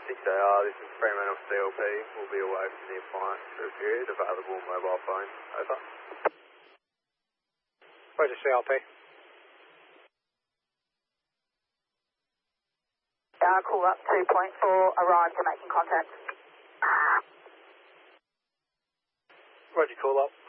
6AR, this is Fremantle CLP. We'll be away from the appliance for a period. Available mobile phone. Over. Roger, CLP. Call up 2.4, arrived and making contact. Roger, call up.